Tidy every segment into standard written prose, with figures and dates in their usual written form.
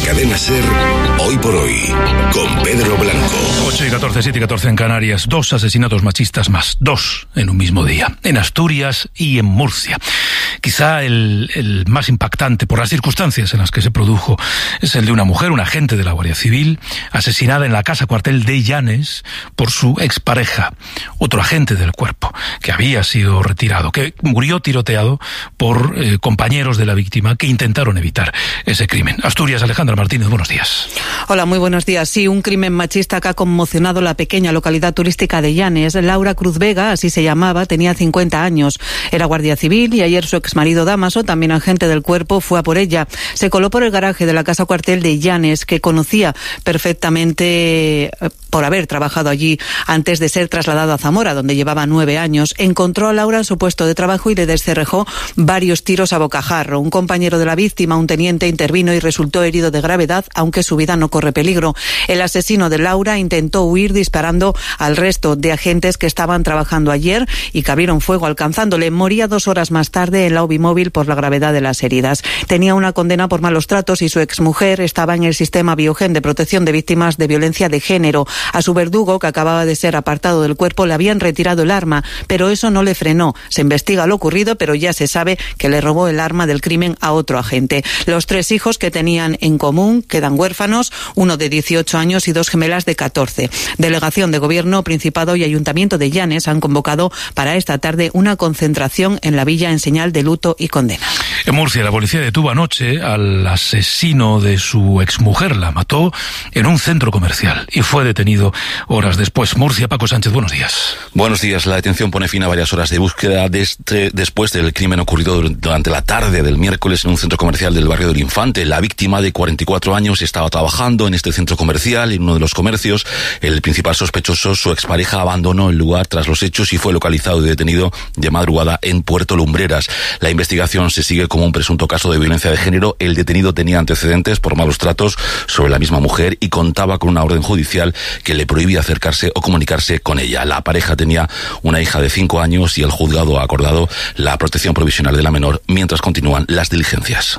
Cadena SER, Hoy por Hoy, con Pedro Blanco. 8:14, 7:14 en Canarias. 2 asesinatos machistas más. 2 en un mismo día. En Asturias y en Murcia. Quizá el más impactante por las circunstancias en las que se produjo es el de una mujer, un agente de la Guardia Civil, asesinada en la casa cuartel de Llanes por su expareja, otro agente del cuerpo, que había sido retirado, que murió tiroteado por compañeros de la víctima que intentaron evitar ese crimen. Asturias, Alejandra Martínez, buenos días. Hola, muy buenos días. Sí, un crimen machista que ha conmocionado la pequeña localidad turística de Llanes. Laura Cruz Vega, así se llamaba, tenía 50 años. Era guardia civil y ayer su exmarido Dámaso, también agente del cuerpo, fue a por ella. Se coló por el garaje de la casa cuartel de Llanes, que conocía perfectamente por haber trabajado allí antes de ser trasladado a Zamora, donde llevaba 9 años. Encontró a Laura en su puesto de trabajo y le descerrejó varios tiros a bocajarro. Un compañero de la víctima, un teniente, intervino y resultó herido de gravedad, aunque su vida no corre peligro. El asesino de Laura intentó huir disparando al resto de agentes que estaban trabajando ayer y que abrieron fuego alcanzándole. Moría 2 horas más tarde en la UBI móvil por la gravedad de las heridas. Tenía una condena por malos tratos y su exmujer estaba en el sistema Biogen de protección de víctimas de violencia de género. A su verdugo, que acababa de ser apartado del cuerpo, le habían retirado el arma, pero eso no le frenó. Se investiga lo ocurrido, pero ya se sabe que le robó el arma del crimen a otro agente. Los 3 hijos que tenían en común quedan huérfanos, uno de 18 años y 2 gemelas de 14. Delegación de Gobierno, Principado y Ayuntamiento de Llanes han convocado para esta tarde una concentración en la villa en señal de luto y condena. En Murcia, la policía detuvo anoche al asesino de su exmujer. La mató en un centro comercial y fue detenido horas después. Murcia, Paco Sánchez, buenos días. Buenos días. La detención pone fin a varias horas de búsqueda después del crimen ocurrido durante la tarde del miércoles en un centro comercial del barrio del Infante. La víctima, de 44 años, estaba trabajando en este centro comercial, en uno de los comercios. El principal sospechoso, su expareja, abandonó el lugar tras los hechos y fue localizado y detenido de madrugada en Puerto Lumbreras. La investigación se sigue como un presunto caso de violencia de género. El detenido tenía antecedentes por malos tratos sobre la misma mujer y contaba con una orden judicial que le prohibía acercarse o comunicarse con ella. La pareja tenía una hija de 5 años y el juzgado ha acordado la protección provisional de la menor mientras continúan las diligencias.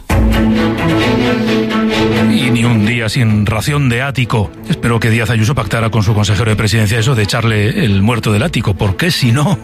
Y ni un día sin ración de ático. Espero que Díaz Ayuso pactara con su consejero de presidencia eso de echarle el muerto del ático, porque si no,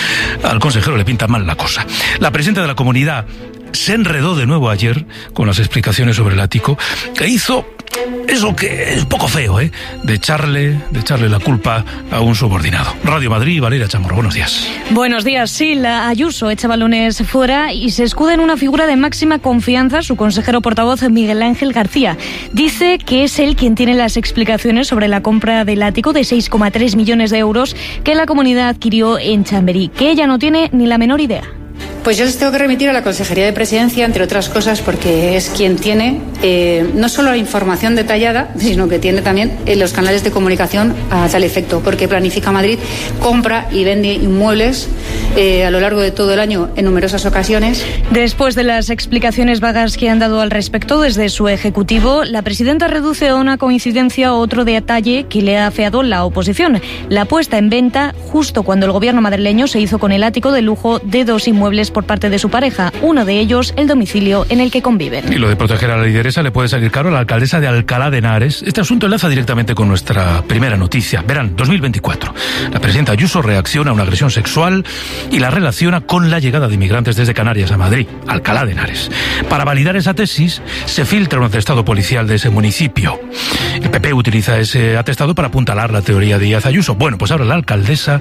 al consejero le pinta mal la cosa. La presidenta de la comunidad se enredó de nuevo ayer con las explicaciones sobre el ático, que hizo eso que es poco feo, de echarle la culpa a un subordinado. Radio Madrid, Valeria Chamorro, buenos días. Buenos días. Sí, la Ayuso echa balones fuera y se escuda en una figura de máxima confianza, su consejero portavoz Miguel Ángel García. Dice que es él quien tiene las explicaciones sobre la compra del ático de 6,3 millones de euros que la comunidad adquirió en Chamberí, que ella no tiene ni la menor idea. Pues yo les tengo que remitir a la Consejería de Presidencia, entre otras cosas, porque es quien tiene no solo la información detallada, sino que tiene también los canales de comunicación a tal efecto, porque Planifica Madrid compra y vende inmuebles a lo largo de todo el año en numerosas ocasiones. Después de las explicaciones vagas que han dado al respecto desde su ejecutivo, la presidenta reduce a una coincidencia otro detalle que le ha afeado la oposición: la puesta en venta justo cuando el gobierno madrileño se hizo con el ático de lujo de 2 inmuebles por parte de su pareja, uno de ellos el domicilio en el que conviven. Y lo de proteger a la lideresa le puede salir caro a la alcaldesa de Alcalá de Henares. Este asunto enlaza directamente con nuestra primera noticia. Verán, 2024. La presidenta Ayuso reacciona a una agresión sexual y la relaciona con la llegada de inmigrantes desde Canarias a Madrid, Alcalá de Henares. Para validar esa tesis, se filtra un atestado policial de ese municipio. El PP utiliza ese atestado para apuntalar la teoría de Díaz Ayuso. Bueno, pues ahora la alcaldesa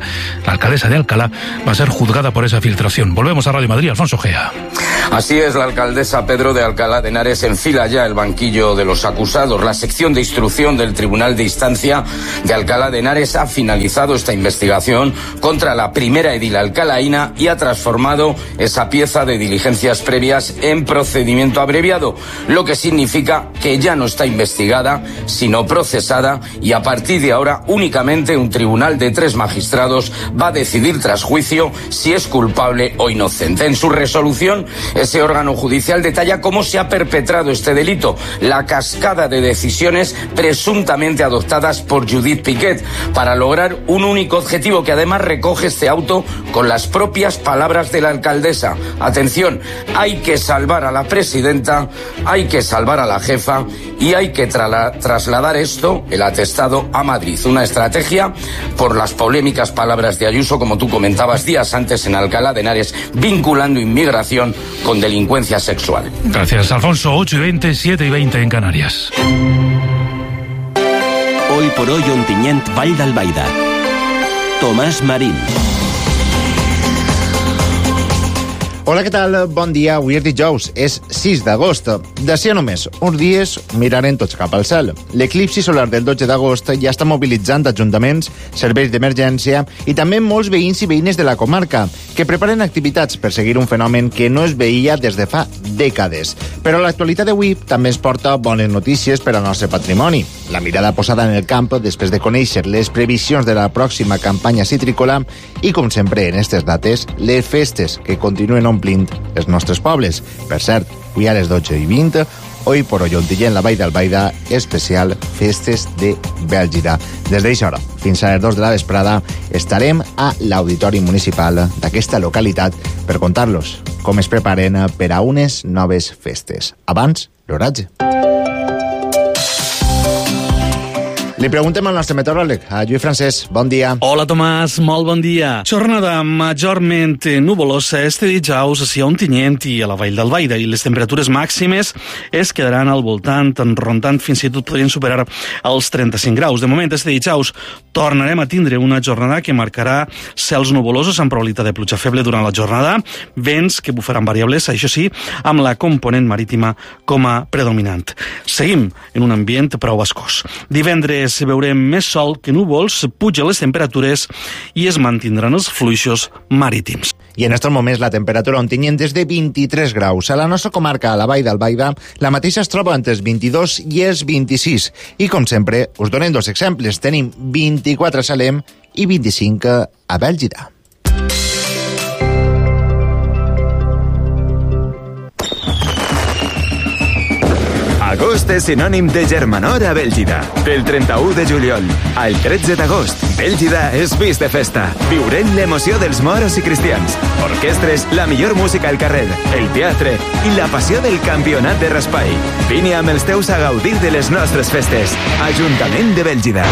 de Alcalá va a ser juzgada por esa filtración. Volvemos a Radio Madrid, Alfonso Gea. Así es, la alcaldesa Pedro de Alcalá de Henares enfila ya el banquillo de los acusados. La sección de instrucción del Tribunal de Instancia de Alcalá de Henares ha finalizado esta investigación contra la primera edil alcalaína y ha transformado esa pieza de diligencias previas en procedimiento abreviado, lo que significa que ya no está investigada, sino procesada, y a partir de ahora únicamente un tribunal de 3 magistrados va a decidir tras juicio si es culpable o inocente. presidente. En su resolución, ese órgano judicial detalla cómo se ha perpetrado este delito, la cascada de decisiones presuntamente adoptadas por Judith Piquet para lograr un único objetivo que además recoge este auto con las propias palabras de la alcaldesa. Atención, hay que salvar a la presidenta, hay que salvar a la jefa y hay que trasladar esto, el atestado, a Madrid. Una estrategia por las polémicas palabras de Ayuso, como tú comentabas días antes en Alcalá de Henares, vinculando inmigración con delincuencia sexual. Gracias, Alfonso. 8:20, 7:20 en Canarias. Hoy por hoy, Ontinyent, Vall d'Albaida. Tomàs Marín. Hola, què tal? Bon dia. Avui és dijous, és 6 d'agost. D'ací a només uns dies mirarem tots cap al cel. L'eclipsi solar del 12 d'agost ja està mobilitzant ajuntaments, serveis d'emergència i també molts veïns i veïnes de la comarca que preparen activitats per seguir un fenomen que no es veia des de fa dècades. Però l'actualitat d'avui també ens porta bones notícies per al nostre patrimoni. La mirada posada en el camp després de conèixer les previsions de la pròxima campanya citrícola i, com sempre en aquestes dates, les festes que continuen omplint els nostres pobles. Per cert, avui a les 12:20, Hoy por hoy Ontinyent, la Vall d'Albaida, especial Festes de Bèlgida. Des d'eixa hora fins a les 2 de la vesprada estarem a l'Auditori Municipal d'aquesta localitat per contar-los com es preparen per a unes noves festes. Abans, l'oratge. Li preguntem al nostre meteoròleg, a Lluís Francesc. Bon dia. Hola, Tomàs. Molt bon dia. Jornada majorment nuvolosa este dijous a Ontinyent i a la Vall d'Albaida, i les temperatures màximes es quedaran al voltant, rondant fins i tot podrien superar els 35 graus. De moment, este dijous tornarem a tindre una jornada que marcarà cels nuvolosos amb probabilitat de pluja feble durant la jornada, vents que bufaran variables, això sí, amb la component marítima com a predominant. Seguim en un ambient prou bascós. Divendres veurem més sol que núvols, pugen les temperatures i es mantindran els fluixos marítims. I en aquests moments la temperatura a Ontinyent és de 23 graus. A la nostra comarca, a la Vall d'Albaida, la mateixa es troba entre els 22 i els 26. I, com sempre, us donem dos exemples. Tenim 24 a Salem i 25 a Bèlgida. Agost és sinònim de germanor a Bèlgida. Del 31 de juliol al 13 d'agost, Bèlgida és vist de festa. Viurem l'emoció dels moros i cristians. Orquestres, la millor música al carrer, el teatre i la passió del campionat de raspall. Vine amb els teus a gaudir de les nostres festes. Ajuntament de Bèlgida.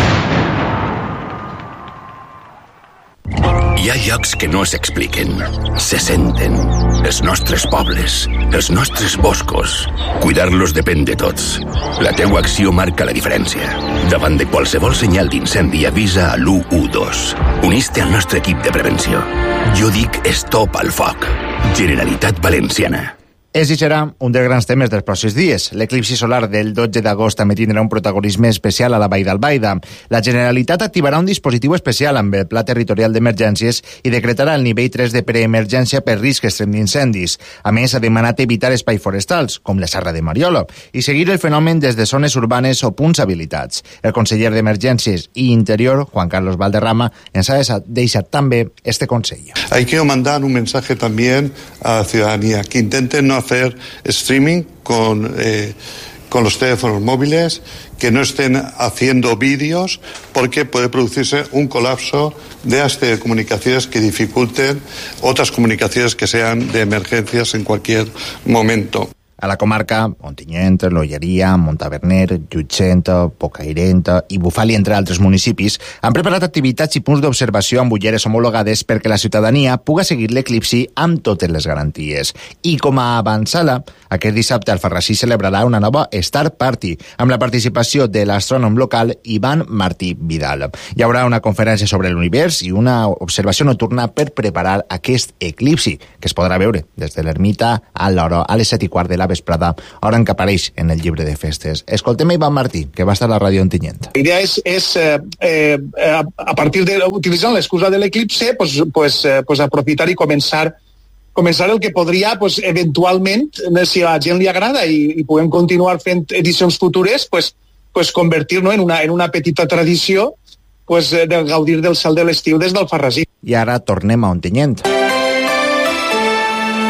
Hi ha llocs que no s'expliquen, se senten. Els nostres pobles, els nostres boscos. Cuidar-los depèn de tots. La teua acció marca la diferència. Davant de qualsevol senyal d'incendi, avisa a l'112. Unís-te al nostre equip de prevenció. Jo dic stop al foc. Generalitat Valenciana. És i serà un dels grans temes dels pròxims dies. L'eclipsi solar del 12 d'agost també tindrà un protagonisme especial a la Vall d'Albaida. La Generalitat activarà un dispositiu especial amb el Pla Territorial d'Emergències i decretarà el nivell 3 de preemergència per risc extrem d'incendis. A més, ha demanat evitar espais forestals, com la Serra de Mariola, i seguir el fenomen des de zones urbanes o punts habilitats. El conseller d'Emergències i Interior, Juan Carlos Valderrama, ens ha deixat també este consell. Hay que mandar un mensaje también a la ciudadanía, que intenten no hacer streaming con los teléfonos móviles, que no estén haciendo vídeos, porque puede producirse un colapso de las telecomunicaciones que dificulten otras comunicaciones que sean de emergencias en cualquier momento. A la comarca, Ontinyent, l'Olleria, Montaverner, Llutxent, Bocairent i Bufali, entre altres municipis, han preparat activitats i punts d'observació amb ulleres homologades perquè la ciutadania puga seguir l'eclipsi amb totes les garanties. I com a avançada, aquest dissabte Alfarrasí celebrarà una nova Star Party amb la participació de l'astrònom local Ivan Martí Vidal. Hi haurà una conferència sobre l'univers i una observació nocturna per preparar aquest eclipsi, que es podrà veure des de l'ermita a l'hora a les 7:15 de la vesprada, hora en què apareix en el llibre de festes. Escoltem a Ivan Martí, que va estar a la ràdio Ontinyent. La idea és a partir de, utilitzant l'excusa de l'eclipse, pues aprofitar i començar el que podria, eventualment, si a la gent li agrada i puguem continuar fent edicions futures, convertir-nos en una petita tradició del gaudir del cel de l'estiu des d'Alfarrasí. I ara tornem a Ontinyent.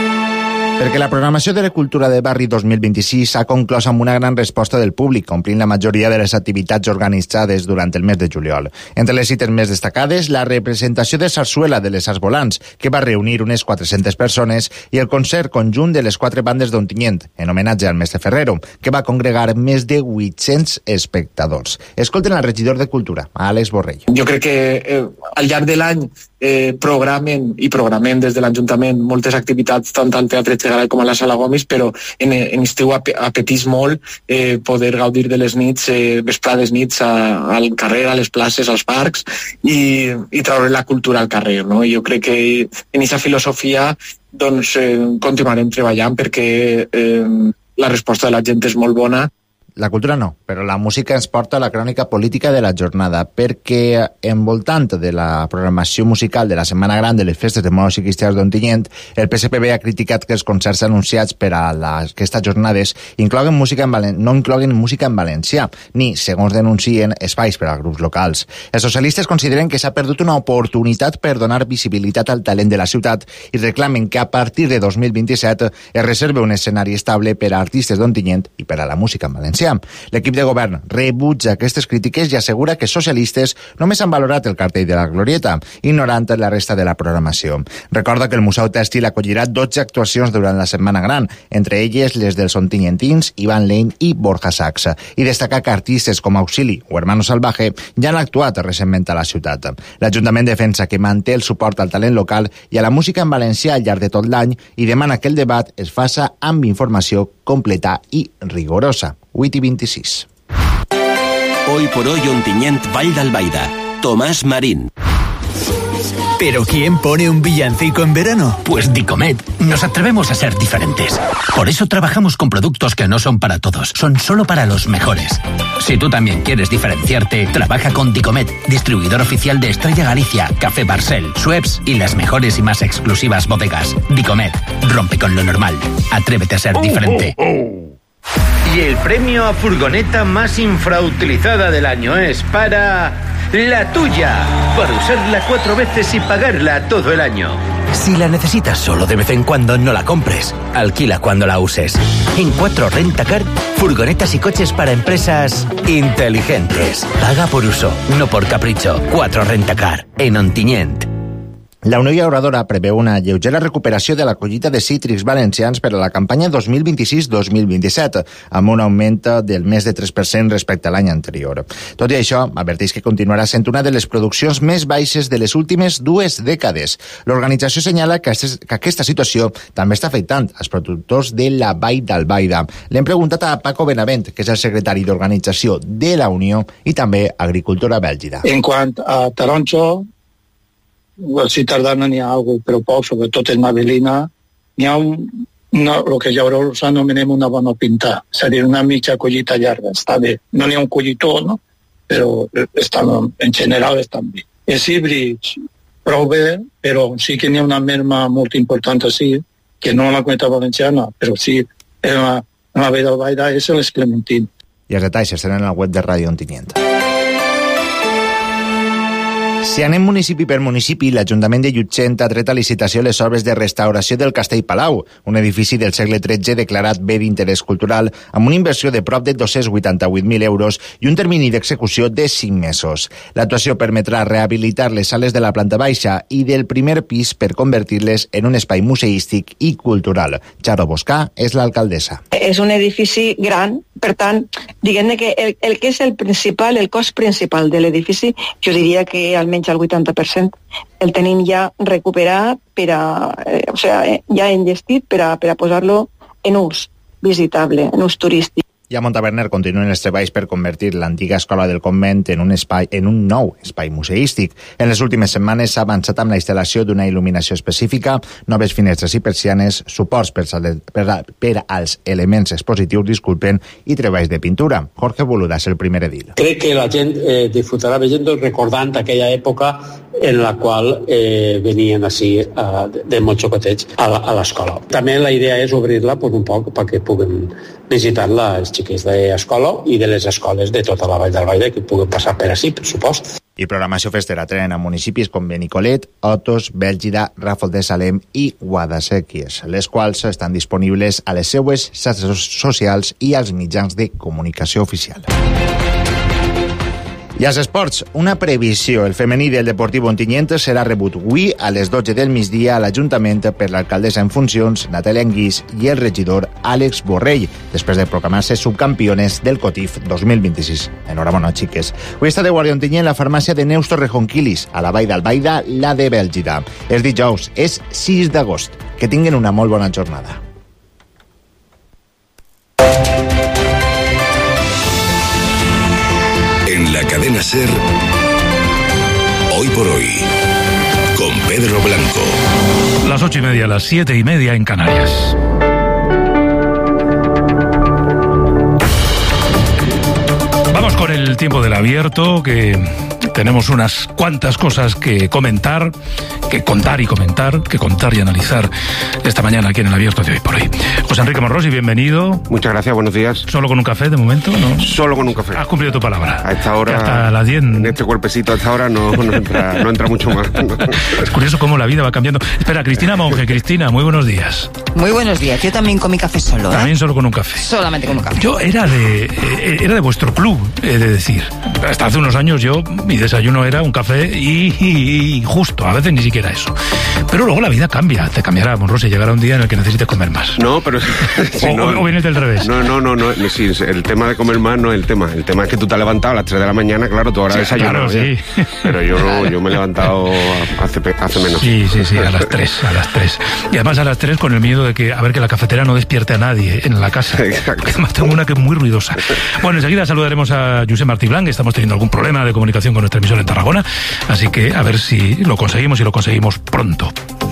Perquè la programació de la cultura de barri 2026 s'ha conclòs amb una gran resposta del públic, omplint la majoria de les activitats organitzades durant el mes de juliol. Entre les cites més destacades, la representació de sarsuela de les Arts Volants, que va reunir unes 400 persones, i el concert conjunt de les 4 bandes d'Ontinyent, en homenatge al mestre Ferrero, que va congregar més de 800 espectadors. Escolten al regidor de Cultura, Àlex Borrell. Jo crec que al llarg de l'any programem des de l'Ajuntament moltes activitats tant al Teatre Txegaray com a la Sala Gomis, però en estiu apetís molt poder gaudir de les nits, vesprades nits al carrer, a les places, als parcs i treure la cultura al carrer, no? Jo crec que en aquesta filosofia doncs, continuarem treballant perquè la resposta de la gent és molt bona. La cultura no, però la música ens porta a la crònica política de la jornada, perquè envoltant de la programació musical de la Setmana Gran de les festes de moros i cristians d'Ontinyent, el PSPB ha criticat que els concerts anunciats per a aquestes jornades no incloguen música en valencià, ni, segons denuncien, espais per als grups locals. Els socialistes consideren que s'ha perdut una oportunitat per donar visibilitat al talent de la ciutat i reclamen que a partir de 2027 es reserva un escenari estable per a artistes d'Ontinyent i per a la música en valencià. L'equip de govern rebutja aquestes crítiques i assegura que socialistes només han valorat el cartell de la Glorieta, ignorant la resta de la programació. Recorda que el Museu Tèxtil acollirà 12 actuacions durant la Setmana Gran, entre elles les dels ontinyentins Ivan Lane i Borja Sachs, i destacar que artistes com Auxili o Hermano Salvaje ja han actuat recentment a la ciutat. L'Ajuntament defensa que manté el suport al talent local i a la música en valencià al llarg de tot l'any i demana que el debat es faça amb informació completa i rigorosa. 8:26. Hoy por hoy Ontinyent, Vall d'Albaida. Tomás Marín. ¿Pero quién pone un villancico en verano? Pues Dicomet. Nos atrevemos a ser diferentes. Por eso trabajamos con productos que no son para todos, son solo para los mejores. Si tú también quieres diferenciarte, trabaja con Dicomet, distribuidor oficial de Estrella Galicia, Café Barcel, Schweppes y las mejores y más exclusivas bodegas. Dicomet, rompe con lo normal. Atrévete a ser diferente. Y el premio a furgoneta más infrautilizada del año es para la tuya, para usarla 4 veces y pagarla todo el año. Si la necesitas solo de vez en cuando, no la compres. Alquila cuando la uses. En 4 Rentacar, furgonetas y coches para empresas inteligentes. Paga por uso, no por capricho. 4 Rentacar, en Ontinyent. La Unió Llauradora preveu una lleugera recuperació de la collita de cítrics valencians per a la campanya 2026-2027, amb un augment del més de 3% respecte a l'any anterior. Tot i això, adverteix que continuarà sent una de les produccions més baixes de les últimes 2 dècades. L'organització senyala que aquesta situació també està afectant als productors de la Vall d'Albaida. L'hem preguntat a Paco Benavent, que és el secretari d'Organització de la Unió i també Agricultura Bèlgida. En quant a taronjo, si tardana n'hi ha algo, però poc, sobretot en Mavelina, n'hi ha el que llavors anomenem una bona pinta, és a dir, una mitja collita llarga, està bé. No n'hi ha un collitó, no? Però en general estan bé. Els híbrids, prou bé, però sí que n'hi ha una merma molt important així, que no en la Comunitat Valenciana, però sí en la Vall d'Albaida, és les Clementines. I els detalls estan en la web de Ràdio Ontinyent. Si anem municipi per municipi, l'Ajuntament de Llutxent ha tret a licitació les obres de restauració del Castell Palau, un edifici del segle XIII declarat bé d'interès cultural, amb una inversió de prop de 288.000 euros i un termini d'execució de 5 mesos. L'actuació permetrà rehabilitar les sales de la planta baixa i del primer pis per convertir-les en un espai museístic i cultural. Charo Boscà és l'alcaldessa. És un edifici gran, per tant, diguem-ne que el que és el cost principal de l'edifici, jo diria que almenys el 80% el tenim ja recuperat ja enllestit per a posar-lo en ús visitable, en ús turístic. I a Montaverner continuen els treballs per convertir l'antiga escola del convent en un nou espai museístic. En les últimes setmanes s'ha avançat amb la instal·lació d'una il·luminació específica, noves finestres i persianes, suports per als elements expositius, i treballs de pintura. Jorge Boluda és el primer edil. Crec que la gent disfrutarà veient-ho recordant aquella època en la qual venien així de molt xocotets a l'escola. També la idea és obrir-la un poc perquè puguen visitar-la els xiquets d'escola i de les escoles de tota la Vall d'Albaida que puguen passar per així, per supost. I programació festera tenen a municipis com Benicolet, Otos, Bèlgida, Ràfol de Salem i Guadasséquies, les quals estan disponibles a les seues xarxes socials i als mitjans de comunicació oficial. I als esports, una previsió. El femení del Deportiu Ontinyent serà rebut avui a les 12 del migdia a l'Ajuntament per l'alcaldessa en funcions, Natàlia Anguís, i el regidor Àlex Borrell, després de proclamar-se subcampiones del COTIF 2026. Enhorabona, xiques. Avui està de guàrdia Ontinyent la farmàcia de Neus Torrejonquilis, a la Vall d'Albaida, la de Bèlgida. És dijous, és 6 d'agost. Que tinguin una molt bona jornada. En la cadena SER, Hoy por Hoy, con Pedro Blanco. Las 8:30, las 7:30 en Canarias. Vamos con el tiempo del abierto, que tenemos unas cuantas cosas que comentar, que contar y analizar esta mañana aquí en el abierto de Hoy por Hoy. José Enrique Monrosi, bienvenido. Muchas gracias, buenos días. ¿Solo con un café de momento? ¿No? Solo con un café. Has cumplido tu palabra. A esta hora, hasta las 10. En este cuerpecito, a esta hora no entra mucho más. Es curioso cómo la vida va cambiando. Espera, Cristina Monge. Cristina, muy buenos días. Muy buenos días. Yo también comí café solo. También solo con un café. Solamente con un café. Yo era de vuestro club, he de decir. Hasta hace unos años mi desayuno era un café y justo, a veces ni siquiera eso. Pero luego la vida cambia, te cambiará, Monrosi, llegará un día en el que necesites comer más. No, pero... Sí, o vienes del revés. No, sí, el tema de comer más no es el tema. El tema es que tú te has levantado a las 3 de la mañana, claro, tú ahora desayunas. Claro, sí. Pero yo me he levantado hace menos. Sí, a las 3. Y además a las 3 con el miedo de que la cafetera no despierte a nadie en la casa. Exacto. Además tengo una que es muy ruidosa. Bueno, enseguida saludaremos a Josep Martí Blanc, estamos teniendo algún problema de comunicación con nuestra emisora en Tarragona, así que a ver si lo conseguimos y lo conseguimos pronto.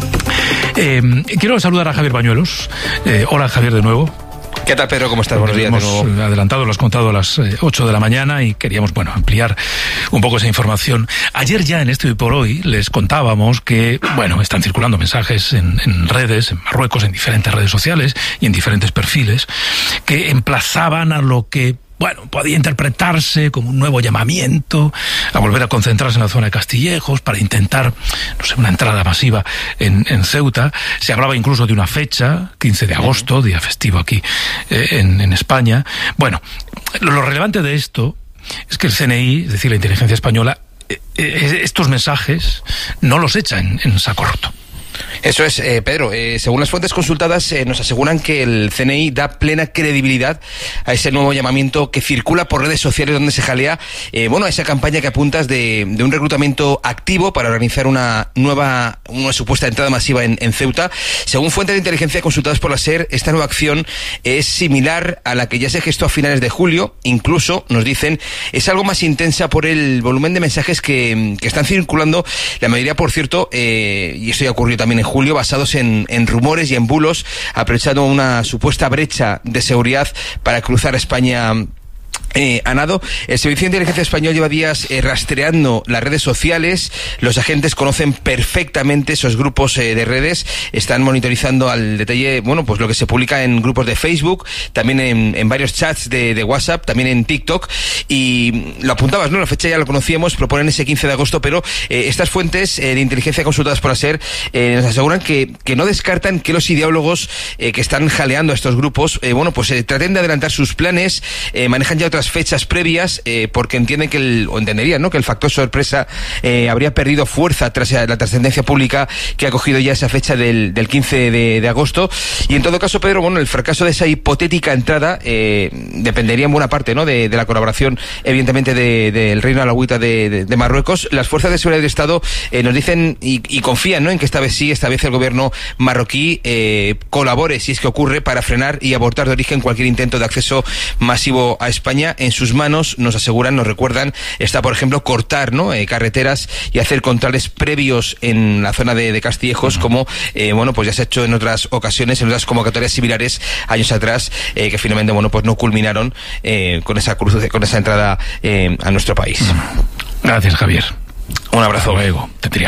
Quiero saludar a Javier Bañuelos. Hola, Javier, de nuevo. ¿Qué tal, Pedro? ¿Cómo estás? Buenos días de nuevo. Hemos adelantado, lo has contado a las 8 de la mañana y queríamos, ampliar un poco esa información. Ayer ya en Hoy por Hoy les contábamos que, están circulando mensajes en redes, en Marruecos, en diferentes redes sociales y en diferentes perfiles, que emplazaban a lo que podía interpretarse como un nuevo llamamiento a volver a concentrarse en la zona de Castillejos para intentar, una entrada masiva en Ceuta. Se hablaba incluso de una fecha, 15 de agosto, día festivo aquí en España. Bueno, lo relevante de esto es que el CNI, es decir, la inteligencia española, estos mensajes no los echa en saco roto. Eso es, Pedro. Según las fuentes consultadas, nos aseguran que el CNI da plena credibilidad a ese nuevo llamamiento que circula por redes sociales donde se jalea, a esa campaña que apuntas de un reclutamiento activo para organizar una supuesta entrada masiva en Ceuta. Según fuentes de inteligencia consultadas por la SER, esta nueva acción es similar a la que ya se gestó a finales de julio. Incluso, nos dicen, es algo más intensa por el volumen de mensajes que están circulando, la mayoría, por cierto, y esto ya ocurrió también en julio, basados en rumores y en bulos, aprovechando una supuesta brecha de seguridad para cruzar España a nado. El Servicio de Inteligencia Español lleva días rastreando las redes sociales. Los agentes conocen perfectamente esos grupos de redes, están monitorizando al detalle, lo que se publica en grupos de Facebook, también en varios chats de WhatsApp, también en TikTok, y lo apuntabas, ¿no? La fecha ya lo conocíamos, proponen ese 15 de agosto, pero estas fuentes de inteligencia consultadas por la SER nos aseguran que no descartan que los ideólogos que están jaleando a estos grupos, traten de adelantar sus planes, manejan ya otras fechas previas, porque entienden entenderían, ¿no?, que el factor sorpresa habría perdido fuerza tras la trascendencia pública que ha cogido ya esa fecha del 15 de agosto. Y en todo caso, Pedro, el fracaso de esa hipotética entrada dependería en buena parte, ¿no?, de la colaboración, evidentemente, del Reino Alauita de Marruecos. Las fuerzas de seguridad del Estado nos dicen y confían, ¿no?, en que esta vez el gobierno marroquí colabore, si es que ocurre, para frenar y abortar de origen cualquier intento de acceso masivo a España. En sus manos, nos aseguran, nos recuerdan, está, por ejemplo, cortar, ¿no?, carreteras y hacer controles previos en la zona de Castillejos, como ya se ha hecho en otras ocasiones, en otras convocatorias similares años atrás, que finalmente no culminaron con esa entrada a nuestro país. Gracias, Javier. Un abrazo. Hasta luego. Te